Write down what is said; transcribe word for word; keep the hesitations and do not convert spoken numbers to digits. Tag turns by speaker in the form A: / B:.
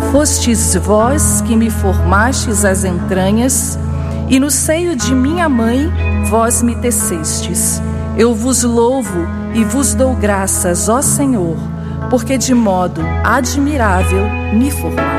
A: Fostes vós que me formastes as entranhas, e no seio de minha mãe vós me tecestes. Eu vos louvo e vos dou graças, ó Senhor, porque de modo admirável me formaste.